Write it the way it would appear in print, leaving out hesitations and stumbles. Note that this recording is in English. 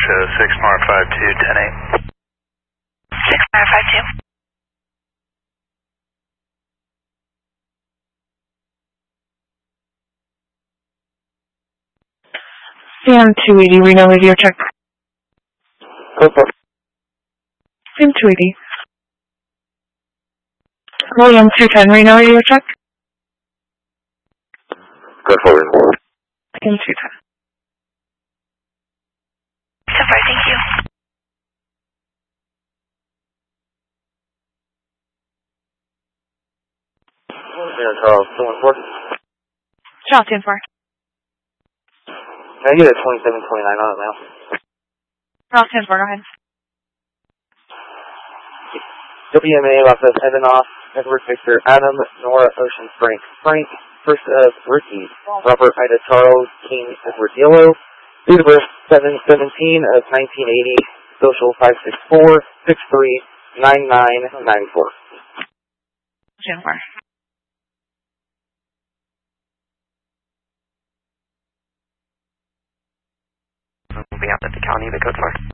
6 Mar 52, 10-8. 6 Mar 52. Sam 280, Reno radio check. Go for Sam 280. William 210, Reno radio check. Go for it. Sam 210. So far, thank you. Charles, 214. Charles 10-4. Can I get a 2729 on it now? Charles 10-4, go ahead. WMA, Los Evanos, Edward Victor, Adam, Nora, Ocean, Frank. Frank, first of Ricky, Robert, Ida, Charles, King, Edward, Yellow. Date of birth, 7/17 of 1980. Social, 564-63-9994. 10-4. We'll be out at the county, the code 4.